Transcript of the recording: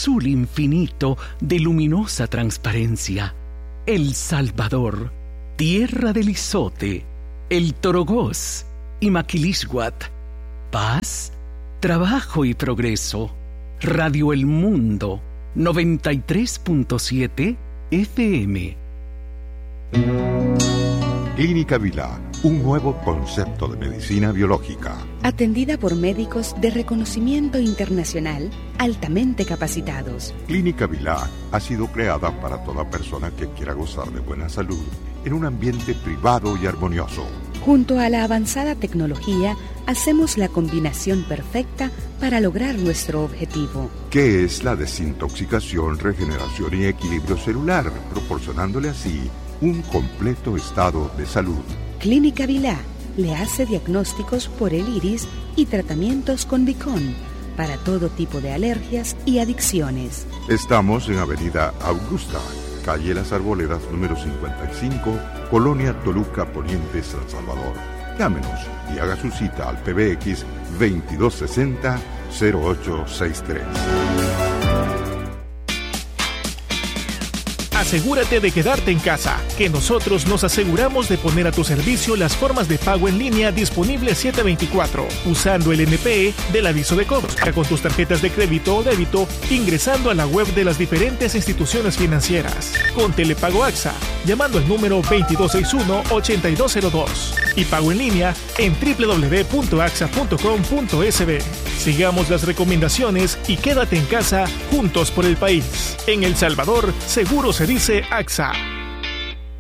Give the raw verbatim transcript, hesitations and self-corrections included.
azul infinito de luminosa transparencia. El Salvador, tierra del Izote, el Torogós y Maquilisguat. Paz, trabajo y progreso. Radio El Mundo, noventa y tres punto siete F M. Clínica Vilá, un nuevo concepto de medicina biológica. Atendida por médicos de reconocimiento internacional altamente capacitados. Clínica Vilá ha sido creada para toda persona que quiera gozar de buena salud en un ambiente privado y armonioso. Junto a la avanzada tecnología, hacemos la combinación perfecta para lograr nuestro objetivo. ¿Qué es la desintoxicación, regeneración y equilibrio celular? Proporcionándole así un completo estado de salud. Clínica Vilá le hace diagnósticos por el iris y tratamientos con Vicón para todo tipo de alergias y adicciones. Estamos en Avenida Augusta, calle Las Arboledas, número cincuenta y cinco, Colonia Toluca Poniente, San Salvador. Llámenos y haga su cita al P B X veintidós sesenta cero ocho sesenta y tres. Asegúrate de quedarte en casa, que nosotros nos aseguramos de poner a tu servicio las formas de pago en línea disponibles siete veinticuatro, usando el N P E del aviso de cobro, con tus tarjetas de crédito o débito, ingresando a la web de las diferentes instituciones financieras. Con Telepago A X A, llamando al número veintidós sesenta y uno, ochenta y dos cero dos. Y pago en línea en doble u doble u doble u punto a x a punto com punto s b. Sigamos las recomendaciones y quédate en casa, juntos por el país. En El Salvador, seguro se dice A X A.